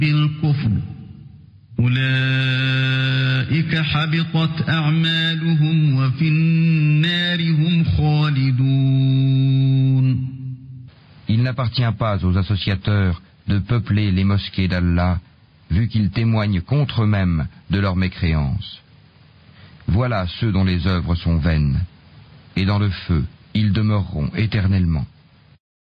بالكفر أولئك حبطت أعمالهم وفي النار هم خالدون. Il n'appartient pas aux associateurs de peupler les mosquées d'Allah, vu qu'ils témoignent contre eux-mêmes de leur mécréance. Voilà ceux dont les œuvres sont vaines, et dans le feu, ils demeureront éternellement.